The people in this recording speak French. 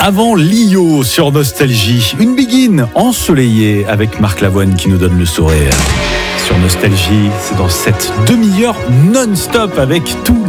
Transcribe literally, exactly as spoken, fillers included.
Avant Lio sur Nostalgie, une begin ensoleillée avec Marc Lavoine qui nous donne le sourire. Sur Nostalgie, c'est dans cette demi-heure non-stop avec tout